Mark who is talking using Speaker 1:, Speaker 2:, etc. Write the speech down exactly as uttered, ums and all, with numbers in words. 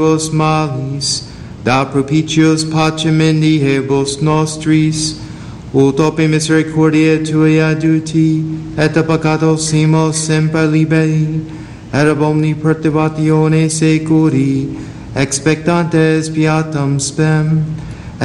Speaker 1: Os malis, da propitios pacem indihebus nostris, ut ope misericordia tua aduti, et a peccatos simos semper liberi, et ab omni perturbatione securi, expectantes beatam spem,